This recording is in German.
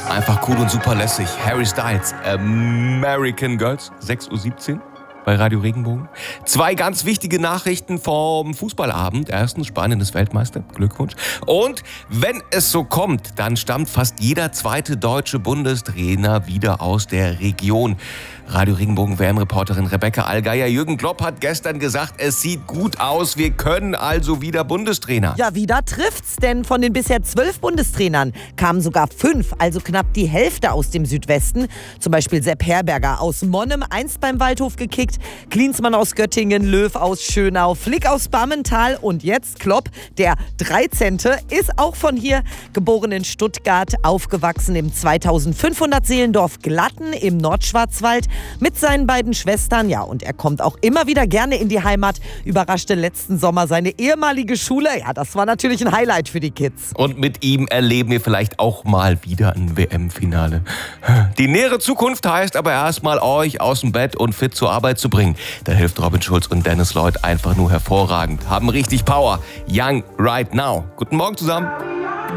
Einfach cool und super lässig. Harry Styles, American Girls, 6:17 Uhr bei Radio Regenbogen. 2 ganz wichtige Nachrichten vom Fußballabend. Erstens, Spanien ist Weltmeister. Glückwunsch. Und wenn es so kommt, dann stammt fast jeder zweite deutsche Bundestrainer wieder aus der Region. Radio Regenbogen WM-Reporterin Rebecca Allgeier. Jürgen Klopp hat gestern gesagt, es sieht gut aus. Wir können also wieder Bundestrainer. Ja, wieder trifft's, denn von den bisher 12 Bundestrainern kamen sogar 5, also knapp die Hälfte aus dem Südwesten. Zum Beispiel Sepp Herberger aus Monnem, einst beim Waldhof gekickt, Klinsmann aus Göttingen, Löw aus Schönau, Flick aus Bammental und jetzt Klopp, der 13. ist auch von hier, geboren in Stuttgart, aufgewachsen im 2500 Seelendorf Glatten im Nordschwarzwald mit seinen beiden Schwestern. Ja, und er kommt auch immer wieder gerne in die Heimat, überraschte letzten Sommer seine ehemalige Schule. Ja, das war natürlich ein Highlight für die Kids. Und mit ihm erleben wir vielleicht auch mal wieder ein WM-Finale. Die nähere Zukunft heißt aber erstmal, euch aus dem Bett und fit zur Arbeit zu bringen. Da hilft Robin Schulz und Dennis Lloyd einfach nur hervorragend. Haben richtig Power. Young right now. Guten Morgen zusammen.